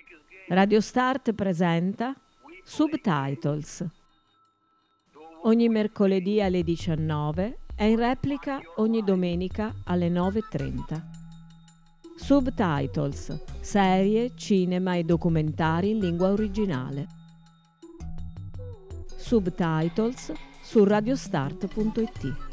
Radio Start presenta Subtitles. Ogni mercoledì alle 19 e in replica ogni domenica alle 9:30. Subtitles, serie, cinema e documentari in lingua originale. Subtitles su radiostart.it.